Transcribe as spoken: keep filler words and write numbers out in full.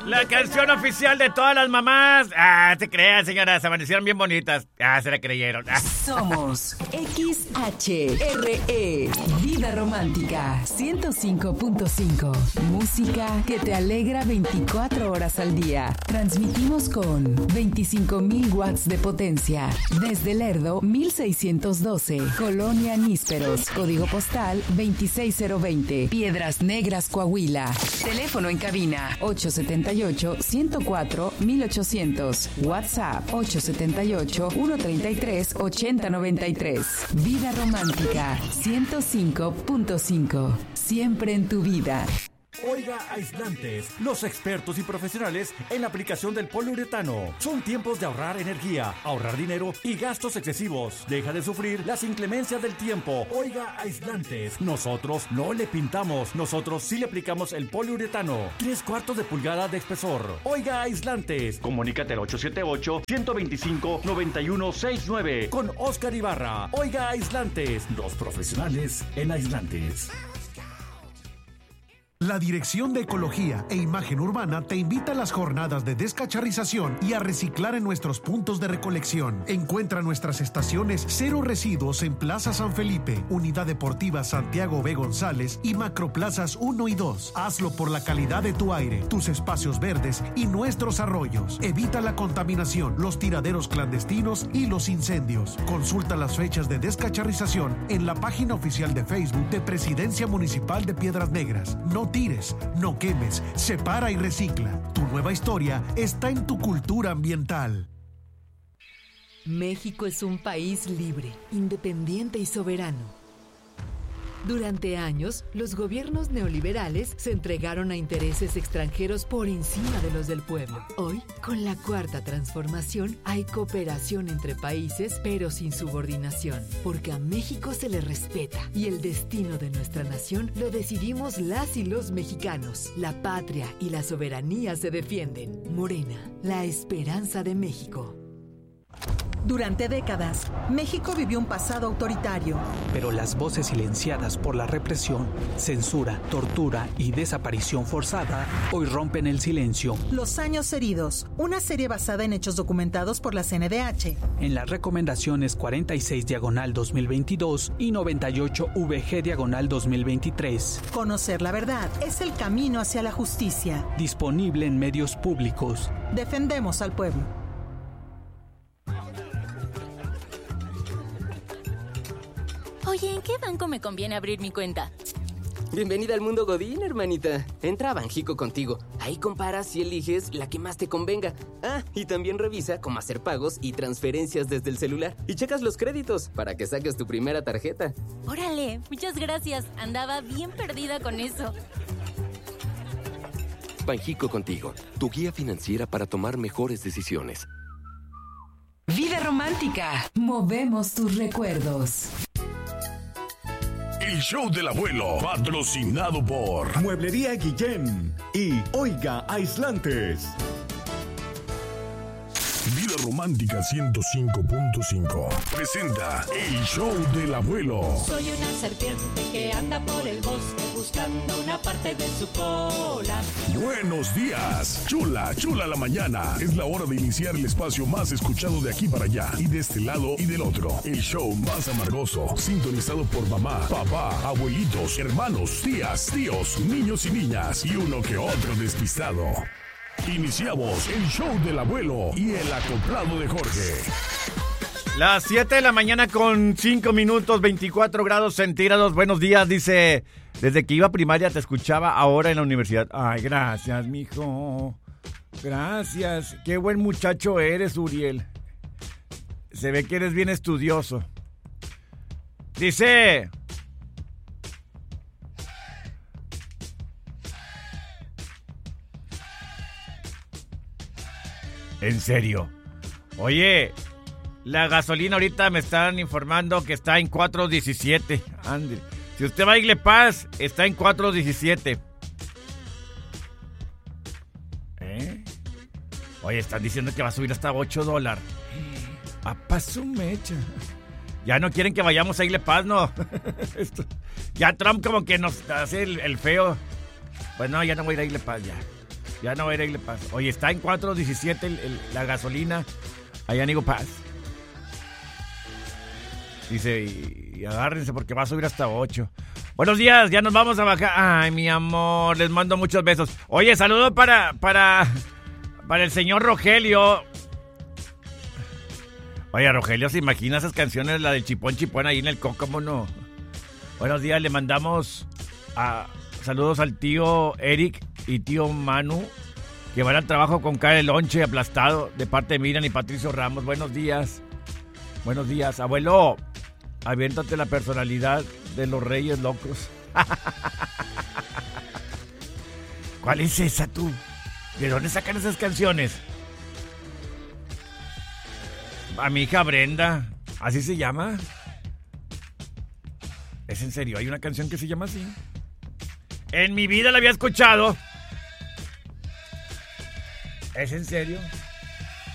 La canción oficial de todas las mamás. Ah, se crean, señoras, amanecieron bien bonitas. Ah, se la creyeron. Ah. Somos X H R E, Vida Romántica, ciento cinco punto cinco. Música que te alegra veinticuatro horas al día. Transmitimos con veinticinco mil watts de potencia. Desde Lerdo, mil seiscientos doce. Colonia Nísperos. Código postal veintiséis cero veinte. Piedras Negras, Coahuila. Teléfono en cabina ocho siete ocho, uno cero cuatro, mil ochocientos. WhatsApp ocho siete ocho, uno tres tres, ocho cero nueve tres. Vida Romántica ciento cinco punto cinco. Siempre en tu vida. Oiga Aislantes, los expertos y profesionales en la aplicación del poliuretano. Son tiempos de ahorrar energía, ahorrar dinero y gastos excesivos. Deja de sufrir las inclemencias del tiempo. Oiga Aislantes, nosotros no le pintamos, nosotros sí le aplicamos el poliuretano. Tres cuartos de pulgada de espesor. Oiga Aislantes, comunícate al ocho siete ocho, uno dos cinco, nueve uno seis nueve con Oscar Ibarra. Oiga Aislantes, los profesionales en aislantes. La Dirección de Ecología e Imagen Urbana te invita a las jornadas de descacharrización y a reciclar en nuestros puntos de recolección. Encuentra nuestras estaciones Cero Residuos en Plaza San Felipe, Unidad Deportiva Santiago B. González y Macroplazas uno y dos. Hazlo por la calidad de tu aire, tus espacios verdes y nuestros arroyos. Evita la contaminación, los tiraderos clandestinos y los incendios. Consulta las fechas de descacharrización en la página oficial de Facebook de Presidencia Municipal de Piedras Negras. No tires, no quemes, separa y recicla. Tu nueva historia está en tu cultura ambiental. México es un país libre, independiente y soberano. Durante años, los gobiernos neoliberales se entregaron a intereses extranjeros por encima de los del pueblo. Hoy, con la cuarta transformación, hay cooperación entre países, pero sin subordinación, porque a México se le respeta y el destino de nuestra nación lo decidimos las y los mexicanos. La patria y la soberanía se defienden. Morena, la esperanza de México. Durante décadas, México vivió un pasado autoritario. Pero las voces silenciadas por la represión, censura, tortura y desaparición forzada hoy rompen el silencio. Los años heridos, una serie basada en hechos documentados por la C N D H. En las recomendaciones cuarenta y seis diagonal dos mil veintidós y noventa y ocho V G diagonal dos mil veintitrés. Conocer la verdad es el camino hacia la justicia. Disponible en medios públicos. Defendemos al pueblo. Oye, ¿en qué banco me conviene abrir mi cuenta? Bienvenida al mundo Godín, hermanita. Entra a Banjico Contigo. Ahí comparas y eliges la que más te convenga. Ah, y también revisa cómo hacer pagos y transferencias desde el celular. Y checas los créditos para que saques tu primera tarjeta. Órale, muchas gracias. Andaba bien perdida con eso. Banjico Contigo, tu guía financiera para tomar mejores decisiones. Vida Romántica. Movemos tus recuerdos. El show del abuelo, patrocinado por Mueblería Guillén y Oiga Aislantes. Vida Romántica ciento cinco punto cinco presenta el show del abuelo. Soy una serpiente que anda por el bosque buscando una parte de su cola. Buenos días, chula, chula la mañana. Es la hora de iniciar el espacio más escuchado de aquí para allá y de este lado y del otro. El show más amargoso, sintonizado por mamá, papá, abuelitos, hermanos, tías, tíos, niños y niñas y uno que otro despistado. Iniciamos el show del abuelo y el acoplado de Jorge. Las siete de la mañana con cinco minutos, veinticuatro grados centígrados. Buenos días, dice. Desde que iba a primaria te escuchaba, ahora en la universidad. Ay, gracias, mijo. Gracias. Qué buen muchacho eres, Uriel. Se ve que eres bien estudioso. Dice... ¿En serio? Oye, la gasolina ahorita me están informando que está en cuatro diecisiete. Ande. Si usted va a Igle Paz, está en cuatro diecisiete. ¿Eh? Oye, están diciendo que va a subir hasta ocho dólares. A paso mecha. Ya no quieren que vayamos a Igle Paz, ¿no? Esto, ya Trump como que nos hace el, el feo. Pues no, ya no voy a ir a Igle Paz, ya. Ya no va a ir a Eagle Pass. Oye, está en cuatro diecisiete el, el, la gasolina allá en Eagle Pass. Dice, y, y agárrense porque va a subir hasta ocho. Buenos días, ya nos vamos a bajar. Ay, mi amor, les mando muchos besos. Oye, saludo para, para, para el señor Rogelio. Oye, Rogelio, ¿se imagina esas canciones? La del Chipón Chipón ahí en el Cócamo, ¿no? Buenos días, le mandamos a, saludos al tío Eric y tío Manu, que van al trabajo con cara de lonche aplastado, de parte de Miriam y Patricio Ramos. Buenos días. Buenos días, abuelo. Aviéntate la personalidad de los Reyes Locos. ¿Cuál es esa tú? ¿De dónde sacan esas canciones? A mi hija Brenda, ¿así se llama? ¿Es en serio? ¿Hay una canción que se llama así? En mi vida la había escuchado. ¿Es en serio?